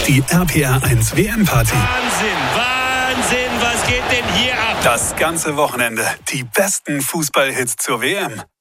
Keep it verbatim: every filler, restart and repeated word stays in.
Die R P R eins W M-Party. Wahnsinn, Wahnsinn, was geht denn hier ab? Das ganze Wochenende die besten Fußballhits zur W M.